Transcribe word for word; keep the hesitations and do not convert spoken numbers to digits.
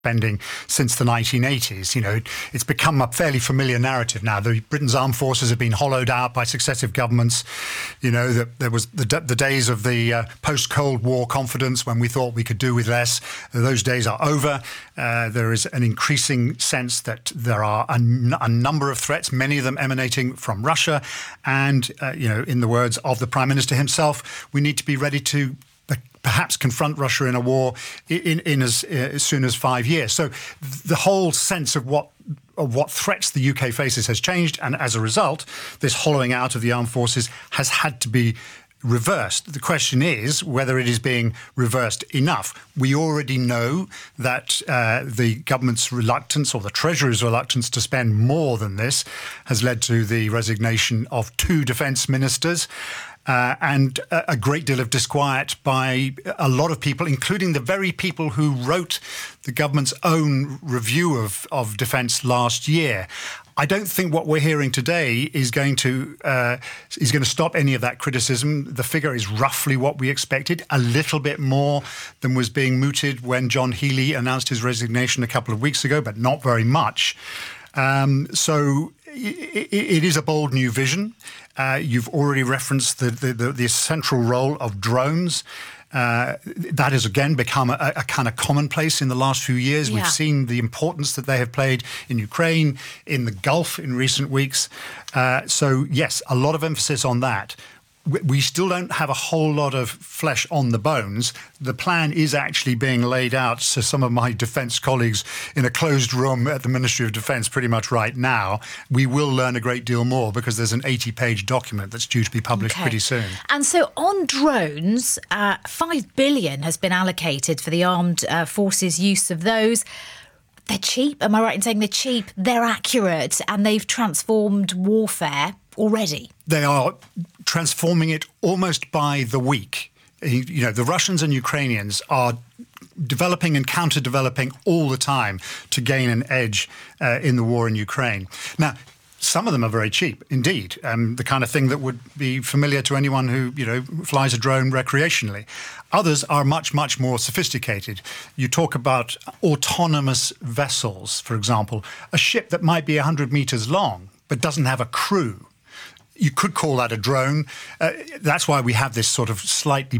spending since the nineteen eighties. You know, it's become a fairly familiar narrative now. The Britain's armed forces have been hollowed out by successive governments. You know, that there was the, the days of the uh, post-Cold War confidence when we thought we could do with less. Those days are over. Uh, there is an increasing sense that there are a, n- a number of threats, many of them emanating from Russia. And, uh, you know, in the words of the Prime Minister himself, we need to be ready to perhaps confront Russia in a war in, in as, uh, as soon as five years. So the whole sense of what of what threats the U K faces has changed, and as a result, this hollowing out of the armed forces has had to be reversed. The question is whether it is being reversed enough. We already know that uh, the government's reluctance, or the Treasury's reluctance, to spend more than this has led to the resignation of two defence ministers. Uh, and a, a great deal of disquiet by a lot of people, including the very people who wrote the government's own review of, of defence last year. I don't think what we're hearing today is going to uh, is going to stop any of that criticism. The figure is roughly what we expected, a little bit more than was being mooted when John Healey announced his resignation a couple of weeks ago, but not very much. Um, so it, it is a bold new vision. Uh, you've already referenced the, the, the, the central role of drones. Uh, that has again become a, a kind of commonplace in the last few years. Yeah. We've seen the importance that they have played in Ukraine, in the Gulf in recent weeks. Uh, so yes, a lot of emphasis on that. We still don't have a whole lot of flesh on the bones. The plan is actually being laid out to some of my defence colleagues in a closed room at the Ministry of Defence pretty much right now. We will learn a great deal more because there's an eighty-page document that's due to be published okay. pretty soon. And so on drones, uh, five billion dollars has been allocated for the armed uh, forces' use of those. They're cheap. Am I right in saying they're cheap? They're accurate, and they've transformed warfare already. They are transforming it almost by the week. You know, the Russians and Ukrainians are developing and counter-developing all the time to gain an edge uh, in the war in Ukraine. Now, some of them are very cheap, indeed, um, the kind of thing that would be familiar to anyone who, you know, flies a drone recreationally. Others are much, much more sophisticated. You talk about autonomous vessels, for example, a ship that might be one hundred metres long but doesn't have a crew. You could call that a drone. Uh, that's why we have this sort of slightly